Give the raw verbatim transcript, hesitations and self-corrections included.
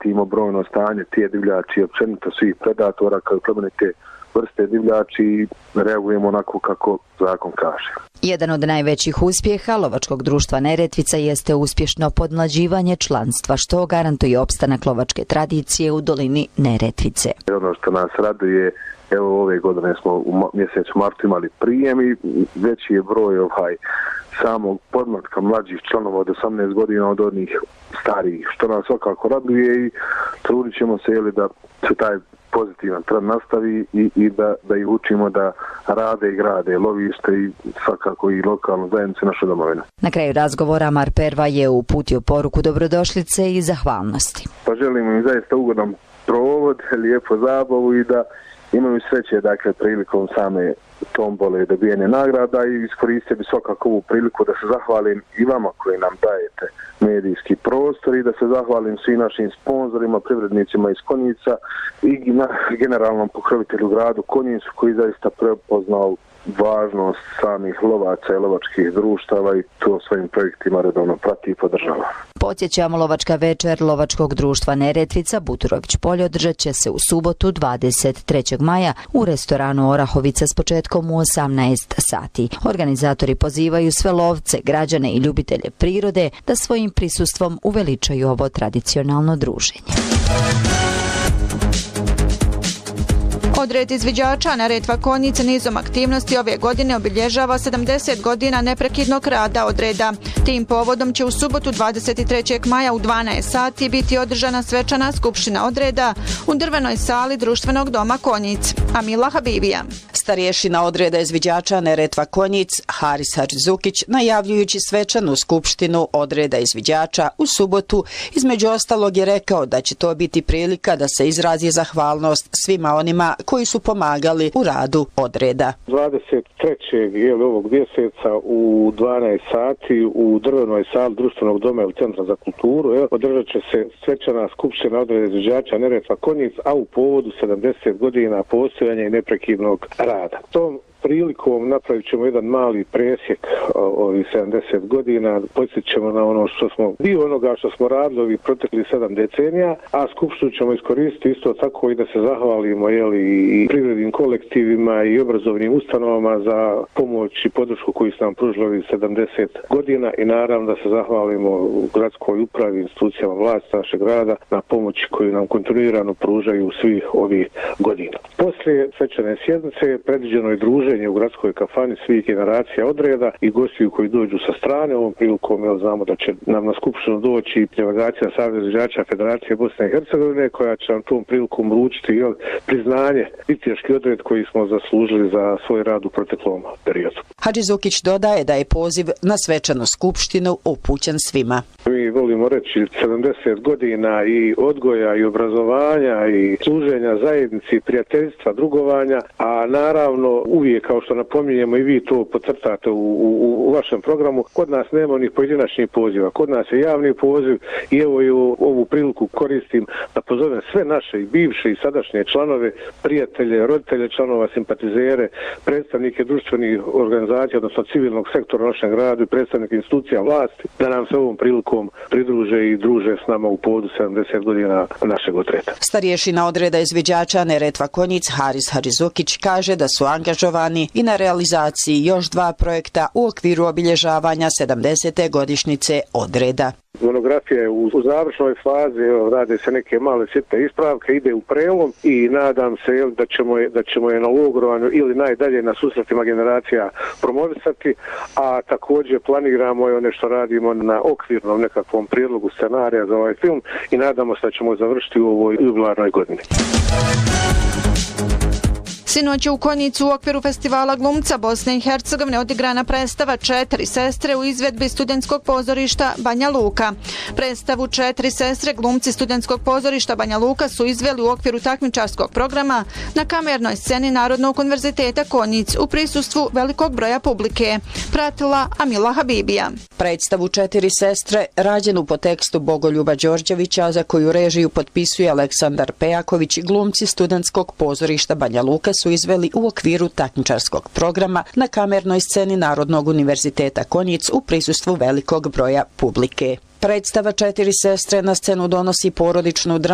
pratimo brojno stanje tije divljači, općenito svih predatora kao plemenite vrste divljači i reagujemo onako kako zakon kaže. Jedan od najvećih uspjeha Lovačkog društva Neretvica jeste uspješno podmlađivanje članstva, što garantuje opstanak lovačke tradicije u dolini Neretvice. Ono što nas raduje, evo ove godine smo u mjesecu martu imali prijem i veći je broj ovaj samog podmlatka mlađih članova od osamnaest godina od onih starijih, što nas svakako raduje i trudit ćemo se jeli, da se taj pozitivan trend nastavi i, i da, da ih učimo da rade i grade lovište i svakako i lokalnu zajednicu naše domovine. Na kraju razgovora Amar Perva je uputio poruku dobrodošlice i zahvalnosti. Pa želimo im zaista ugodan provod, lijepo zabavu i da imaju sreće, dakle, prilikom same tombole i dobijene nagrada i iskoristio bi svakako ovu priliku da se zahvalim i vama koji nam dajete medijski prostor i da se zahvalim svim našim sponzorima, privrednicima iz Konjica i na generalnom pokrovitelju gradu Konjicu koji zaista prepoznao važnost samih lovaca i lovačkih društava i to svojim projektima redovno prati i podržava. Podsjećamo, lovačka večer Lovačkog društva Neretvica Buturović polje održat će se u subotu dvadeset trećeg maja u restoranu Orahovica s početkom u osamnaest sati. Organizatori pozivaju sve lovce, građane i ljubitelje prirode da svojim prisustvom uveličaju ovo tradicionalno druženje. Odred izviđača Neretva Konjica nizom aktivnosti ove godine obilježava sedamdeset godina neprekidnog rada odreda. Tim povodom će u subotu dvadeset trećeg maja u dvanaest sati biti održana svečana skupština odreda u drvenoj sali Društvenog doma Konjic. Amila Habibija. Starješina odreda izviđača Neretva Konjic Haris Hadžizukić, najavljujući svečanu skupštinu odreda izviđača u subotu, između ostalog je rekao da će to biti prilika da se izrazi zahvalnost svima onima koji su pomagali u radu odreda. dvadeset trećeg je ovog mjeseca u dvanaest sati u drvenoj sali Društvenog doma ili Centra za kulturu evo, održat će se svečana skupština odreda izviđača Neretva Konjic, a u povodu sedamdeset godina postojanja i neprekidnog rada. Tom prilikom napravit ćemo jedan mali presjek ovih sedamdeset godina, podsjetit ćemo na ono što smo, dio onoga što smo radili ovih proteklih sedam decenija, a skupštinu ćemo iskoristiti isto tako i da se zahvalimo jeli, i privrednim kolektivima i obrazovnim ustanovama za pomoć i podršku koju su nam pružili ovih sedamdeset godina i naravno da se zahvalimo gradskoj upravi, institucijama vlasti našeg grada na pomoć koju nam kontinuirano pružaju svih ovih godina. Poslije svečane sjednice predviđeno je druženje u gradskoj kafani svih generacija odreda i gostiju koji dođu sa strane. Ovom prilikom jel, znamo da će nam na skupštinu doći delegacija Saveza izviđača Federacije Bosne i Hercegovine koja će nam tom prilikom uručiti jel, priznanje i teški odred koji smo zaslužili za svoj rad u proteklom periodu. Hadžizukić dodaje da je poziv na svečanu skupštinu upućen svima. Mi volimo reći sedamdeset godina i odgoja i obrazovanja i služenja zajednici, prijateljstva, drugovanja, a naravno uvijek kao što napominjemo i vi to podcrtate u, u, u vašem programu, kod nas nema onih pojedinačnih poziva, kod nas je javni poziv i evo i ovu priliku koristim da pozovem sve naše i bivše i sadašnje članove, prijatelje, roditelje članova, simpatizere, predstavnike društvenih organizacija, odnosno civilnog sektora u našem gradu i predstavnike institucija vlasti, da nam se ovom prilikom pridruže i druže s nama u povodu sedamdeset godina našeg odreda. Starješina odreda izviđača Neretva Konjic Haris Hadžizukić kaže da su angažovani i na realizaciji još dva projekta u okviru obilježavanja sedamdesete godišnjice odreda. Monografija je u završnoj fazi, rade se neke male sitne ispravke, ide u prelom i nadam se jel, da, ćemo je, da ćemo je na logrovanju ili najdalje na susretima generacija promovisati, a također planiramo je nešto radimo na okvirnom nekakvom prijedlogu scenarija za ovaj film i nadamo se da ćemo završiti u ovoj jubilarnoj godini. Sinoć je u Konjicu u okviru festivala glumca Bosne i Hercegovine odigrana predstava Četiri sestre u izvedbi studentskog pozorišta Banja Luka. Predstavu Četiri sestre glumci studentskog pozorišta Banja Luka su izveli u okviru takmičarskog programa na kamernoj sceni Narodnog univerziteta Konjic u prisustvu velikog broja publike. Pratila Amila Habibija. Predstavu Četiri sestre, rađenu po tekstu Bogoljuba Đorđevića, za koju režiju potpisuje Aleksandar Pejaković, glumci studentskog pozorišta Banja Luka su izveli u okviru takmičarskog programa na kamernoj sceni Narodnog univerziteta Konjic u prisustvu velikog broja publike. Predstava Četiri sestre na scenu donosi porodičnu dramu